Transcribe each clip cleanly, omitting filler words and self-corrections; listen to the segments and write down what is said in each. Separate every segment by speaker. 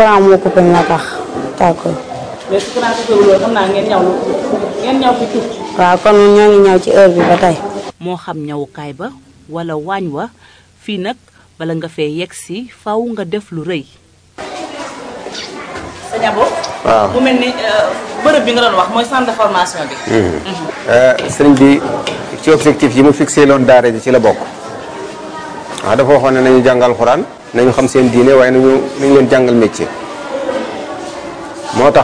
Speaker 1: courant moo coupé moo tax tàkkul.
Speaker 2: mais su courant coupé wu loolu xam naa ngeen ñaw fi tuuti.
Speaker 1: waaw kon ñoo ngi ñaw ci heure bi ba tey.
Speaker 3: moo xam ñawukaay ba wala waañ wa fii nag bala nga fee yegg si faw nga def lu rëy.
Speaker 2: sëñ Abo.
Speaker 4: waaw
Speaker 2: mu mel ni bërëb bi nga doon wax mooy centre de formation bi.
Speaker 4: sëriñ bi ci objectif yi mu fixé loon daara ji ci la bokk. waaw dafa waxoon ne nañu jàngal xuraan nañu xam seen diine waaye nañu leen jàngal métier. moo tax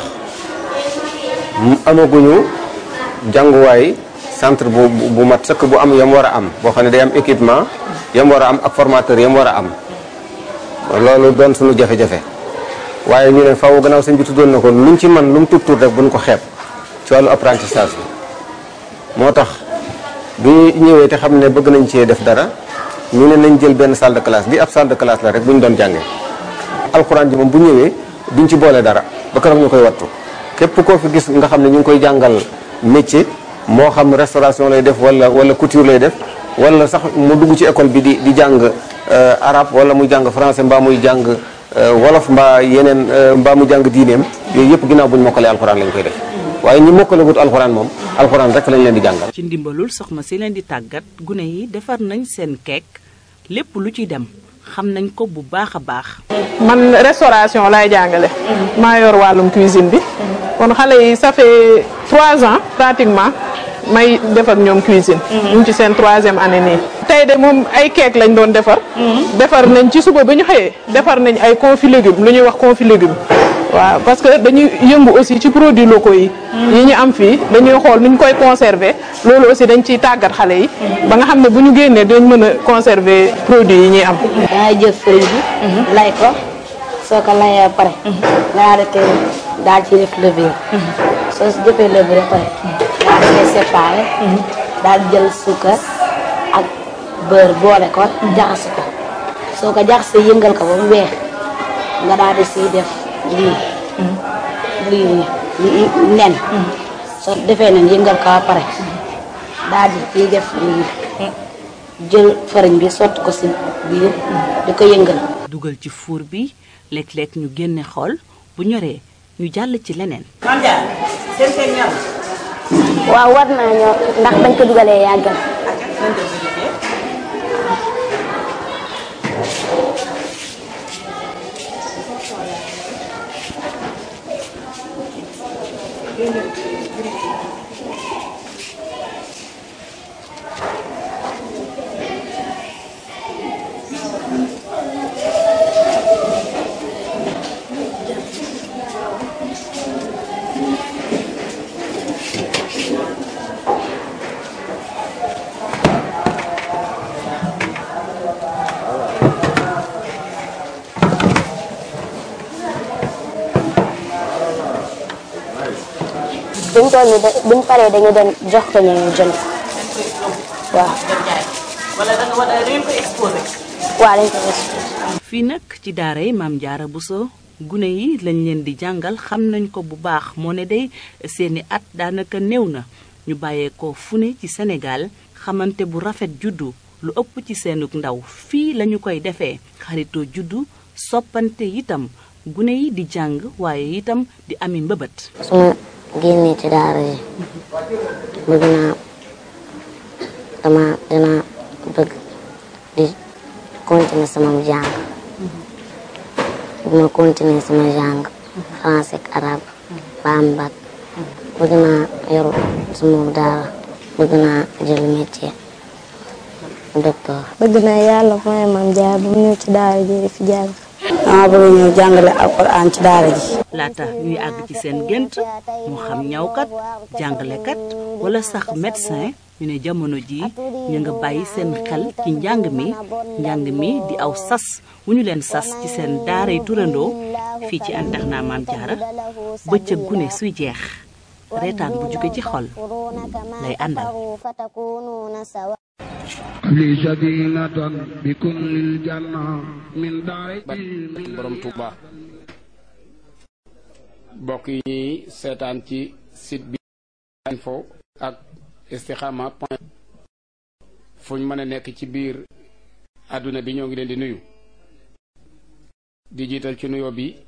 Speaker 4: amaguñu jànguwaay centre bu mat sëkk bu am yam war a am boo xam ne day am équipement yam war a am ak formateur yam war a am loolu doon suñu jafe-jafe waaye ñu ne faaw gannaaw sëñ bi tuddoon na ko luñ ci man lu mu tuut rek buñ ko xeeb ci wàllu apprentissage bi moo tax bi ñëwee te xam ne bëgg nañ cee def dara ñu ne nañ jël benn salle de classe bi ab salle de classe la rek bu ñu doon jàngee alxuraan ji moom bu ñëwee duñ ci boole dara ba keroog ñu koy wattu képp koo fi gis nga xam ne ñu ngi koy jàngal métier moo xam restauration lay def wala couture lay def wala sax mu dugg ci école bi di jàng arabe wala muy jàng français mbaa muy jàng wolof mbaa yeneen mbaa mu jàng diineem yooyu yëpp ginnaaw bu ñu mokkalee alxuraan lañ koy def waaye ñi mokkale wut alxuraan moom alxuraan rek lañ leen di jàngal.
Speaker 3: ci ndimbalul soxna si leen di tàggat gune yi defar nañ seen keek lépp lu ci dem xam nañ ko bu baax a baax.
Speaker 5: man restauration laay jàngale. maa yor wàllum cuisine bi. kon xale yi ça fait 3 ans pratiquement may def ak ñoom cuisine. ñu ngi ci seen 3e année nii. tey de moom ay keek lañ doon defar. defar nañ ci suba ba ñu xëyee defar nañ ay confit légumes lu ñuy wax confit légumes. waaw parce que dañuy yëngu aussi ci produits locaux yi. yi ñu am fii dañuy xool nu ñu koy conserver loolu aussi dañ ciy tàggat xale yi. ba nga xam ne bu ñu génnee dañ mën a conserver produits yi ñuy am.
Speaker 1: dangay jël fëriñ bi. lay ko soo ko layee pare. nga daal ci def levure. soo si defee levure pare. daal di koy séparé. daal di jël suukar ak beurre boole ko jaxase ko soo ko jaxasee yëngal ko ba mu weex nga daal di siy def. lii nen soo defee nen yëngal ko ba pare daal di ciy def lii jël fariñ bi sotti ko si biir di ko yëngal.
Speaker 3: dugal ci four bi léeg-léeg ñu génne xool bu ñoree ñu jàll ci leneen.
Speaker 2: Mame Diarra seen keek ñor.
Speaker 1: waaw war naa ñor ndax bañ ko dugalee yàggal. buñ toll nii buñ paree dañu dem jox ko ñu jënd waaw.
Speaker 2: wala da ngeen ko exposé.
Speaker 1: waaw dañ ko exposé.
Speaker 3: fii nag ci daara yi Mame Diarra Bousso gune yi lañ leen di jàngal xam nañ ko bu baax moo ne day seeni at daanaka néew na ñu bàyyeekoo fu ne ci Sénégal xamante bu rafet juddu lu ëpp ci seenug ndaw fii lañu koy defee xaritoo juddu soppante itam gune yi di jàng waaye itam di ami mbëbët.
Speaker 1: génnee ci daara yi bëgg naa dina bëgg di continuer sama jàng bu ma continuer sama jàng français ak arabe ba am bac bëgg naa yor sama daara bëgg naa jël métier docteur. bëgg naa yàlla may Mame Diarra bu mu ñëw ci daara ji di fi jàng. dama bëgg ñëw jàngale alxuraan ci daara ji.
Speaker 3: laata ñuy àgg ci seen gént moo xam ñawkat jàngalekat wala sax médecin ñu ne jamono ji ñu nga bàyyi seen xel ci njàng mi di aw sas wu ñu leen sas ci seen daaray turandoo fii ci internat Mame Diarra bëccëg gune suy jeex reetaan bu jóge ci xol lay àndal.
Speaker 6: li sadinatan bi kullil janna min daari
Speaker 7: borom Touba bokk yi ñuy seetaan ci site bi info ak istikhama point fu ñu mën a nekk ci biir àdduna bi ñoo ngi leen di nuyu di jiital ci nuyoo bi